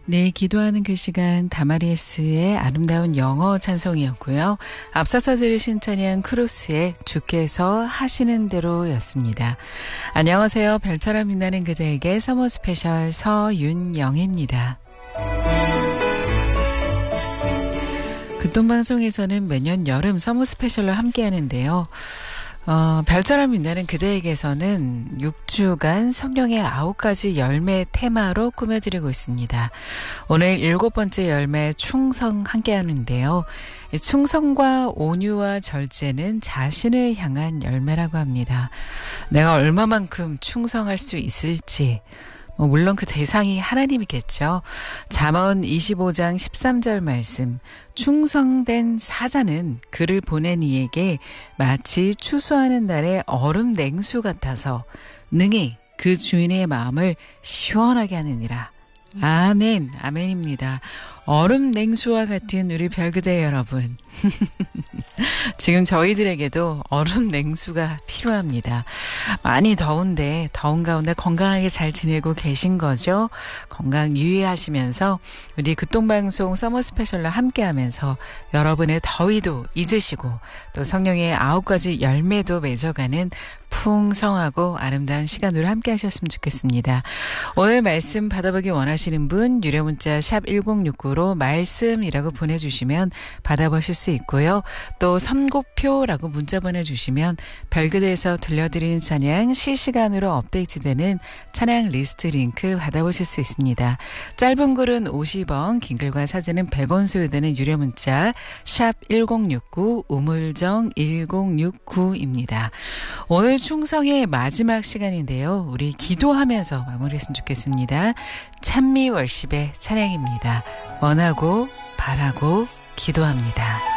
네, 기도하는 그 시간 다마리에스의 아름다운 영어 찬송이었고요. 앞서서 들으신 찬양 크로스의 주께서 하시는 대로였습니다. 안녕하세요. 별처럼 빛나는 그대에게 서머 스페셜 서윤영입니다. 극동방송에서는 매년 여름 서머 스페셜로 함께 하는데요. 별처럼 빛나는 그대에게서는 6주간 성령의 9가지 열매 테마로 꾸며드리고 있습니다. 오늘 7번째 열매 충성 함께 하는데요. 충성과 온유와 절제는 자신을 향한 열매라고 합니다. 내가 얼마만큼 충성할 수 있을지, 물론 그 대상이 하나님이겠죠. 잠언 25장 13절 말씀. 충성된 사자는 그를 보낸 이에게 마치 추수하는 날의 얼음 냉수 같아서 능히 그 주인의 마음을 시원하게 하느니라. 아멘, 아멘입니다. 얼음 냉수와 같은 우리 별그대 여러분. 지금 저희들에게도 얼음 냉수가 필요합니다. 많이 더운데 더운 가운데 건강하게 잘 지내고 계신 거죠? 건강 유의하시면서 우리 극동방송 서머 스페셜로 함께하면서 여러분의 더위도 잊으시고 또 성령의 9가지 열매도 맺어가는 풍성하고 아름다운 시간으로 함께 하셨으면 좋겠습니다. 오늘 말씀 받아보기 원하시는 분 유료 문자 샵 1069로 말씀이라고 보내주시면 받아보실 수 있고요. 또 선곡표라고 문자 보내주시면 별그대에서 들려드리는 찬양 실시간으로 업데이트되는 찬양 리스트 링크 받아보실 수 있습니다. 짧은 글은 50원, 긴 글과 사진은 100원 소요되는 유료 문자 샵 1069 우물정 1069입니다. 오늘 충성의 마지막 시간인데요. 우리 기도하면서 마무리했으면 좋겠습니다. 찬미 월십의 찬양입니다. 원하고 바라고 기도합니다.